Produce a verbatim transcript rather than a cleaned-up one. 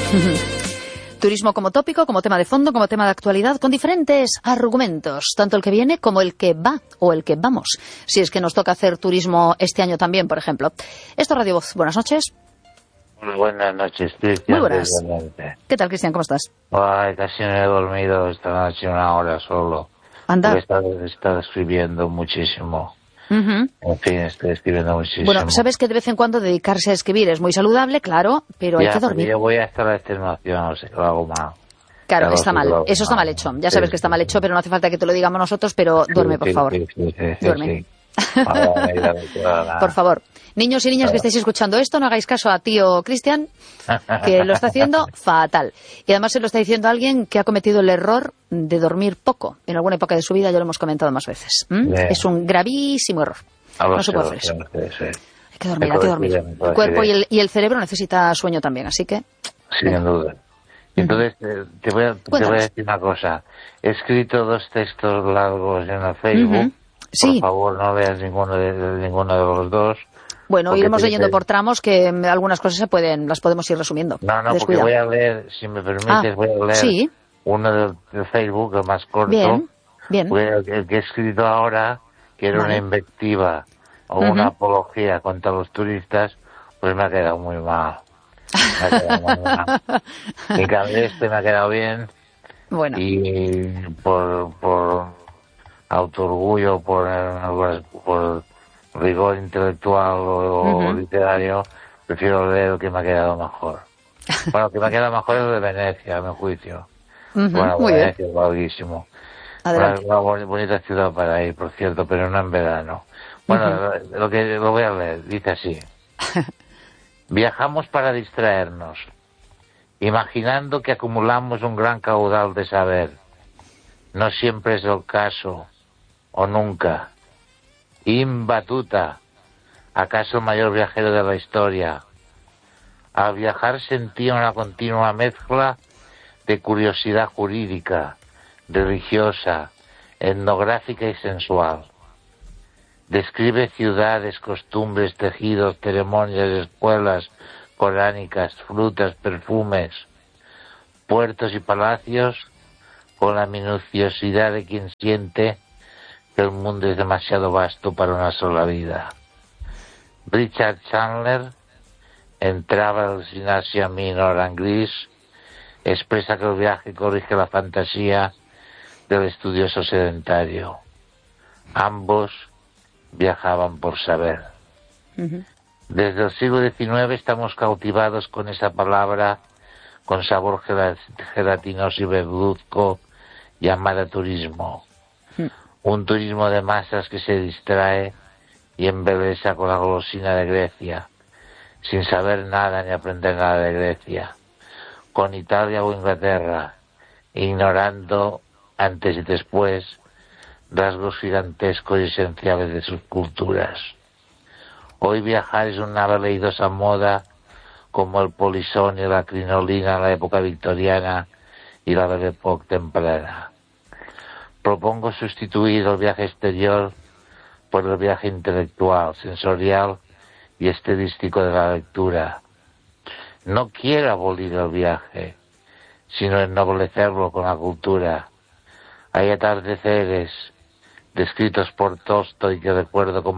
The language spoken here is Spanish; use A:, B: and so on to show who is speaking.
A: Turismo como tópico, como tema de fondo, como tema de actualidad, con diferentes argumentos, tanto el que viene como el que va o el que vamos, si es que nos toca hacer turismo este año también, por ejemplo. Esto es Radio Voz. Buenas noches.
B: Buenas noches, Cristian.
A: Muy buenas. ¿Qué tal, Cristian? ¿Cómo estás?
B: Ay, casi no he dormido esta noche una hora solo.
A: Anda.
B: He estado, he estado escribiendo muchísimo.
A: Uh-huh.
B: En fin, estoy escribiendo muchísimo.
A: Bueno, sabes que de vez en cuando dedicarse a escribir es muy saludable, claro, pero
B: ya,
A: hay que dormir.
B: Yo voy a estar a la extenuación, o sea, que lo hago mal.
A: Claro,
B: Claro,
A: está
B: sí,
A: mal.
B: lo hago
A: Eso está
B: mal.
A: mal hecho. Ya
B: Sí,
A: sabes que está mal hecho, pero no hace falta que te lo digamos nosotros, pero duerme, por
B: sí,
A: favor.
B: Sí, sí, sí, sí,
A: Duerme.
B: sí. Ahora, mira, mira,
A: Por favor. Niños y niñas que estéis escuchando esto, no hagáis caso a tío Cristian, que lo está haciendo fatal. Y además se lo está diciendo alguien que ha cometido el error de dormir poco. En alguna época de su vida, ya lo hemos comentado más veces. ¿Mm? Es un gravísimo error. No se puede hacer eso. Hay que dormir, hay que dormir. El cuerpo y el, y el cerebro necesita sueño también, así que...
B: Sin duda. Entonces, eh, te, voy a, te voy a decir una cosa. He escrito dos textos largos en el Facebook.
A: Uh-huh. Sí.
B: Por favor, no leas ninguno de, de ninguno de los dos.
A: Bueno, iremos leyendo te... por tramos, que algunas cosas se pueden, las podemos ir resumiendo.
B: No, no, Descuida. Porque voy a leer, si me permites, ah, voy a leer
A: sí.
B: uno de, de Facebook, el más corto.
A: Bien, bien.
B: El, el que he escrito ahora, que era vale. una invectiva o uh-huh. una apología contra los turistas, pues me ha quedado muy mal. Me ha quedado muy mal. En cambio este me ha quedado bien.
A: Bueno.
B: Y por, por autoorgullo, por, por rigor intelectual o uh-huh. literario, prefiero leer el que me ha quedado mejor. Bueno, el que me ha quedado mejor es el de Venecia, a mi juicio.
A: Uh-huh.
B: Bueno,
A: Muy
B: Venecia
A: bien.
B: es bellísimo. Una, una bonita ciudad para ir, por cierto, pero no en verano. Bueno, uh-huh. lo que lo voy a leer, dice así. Viajamos para distraernos, imaginando que acumulamos un gran caudal de saber. No siempre es el caso, o nunca. Imbatuta, ¿acaso el mayor viajero de la historia? Al viajar sentía una continua mezcla de curiosidad jurídica, religiosa, etnográfica y sensual. Describe ciudades, costumbres, tejidos, ceremonias, escuelas coránicas, frutas, perfumes, puertos y palacios, con la minuciosidad de quien siente que el mundo es demasiado vasto para una sola vida. Richard Chandler, en Travel Gymnasia Minor and Gris, expresa que el viaje corrige la fantasía del estudioso sedentario. Ambos viajaban por saber. Uh-huh. Desde el siglo diecinueve estamos cautivados con esa palabra con sabor gelatinoso y verduzco llamada turismo. Uh-huh. Un turismo de masas que se distrae y embelesa con la golosina de Grecia, sin saber nada ni aprender nada de Grecia, con Italia o Inglaterra, ignorando antes y después rasgos gigantescos y esenciales de sus culturas. Hoy viajar es una veleidosa moda como el polisón y la crinolina en la época victoriana y la Belle Époque temprana. Propongo sustituir el viaje exterior por el viaje intelectual, sensorial y estilístico de la lectura. No quiero abolir el viaje, sino ennoblecerlo con la cultura. Hay atardeceres descritos por Tolstoy que recuerdo con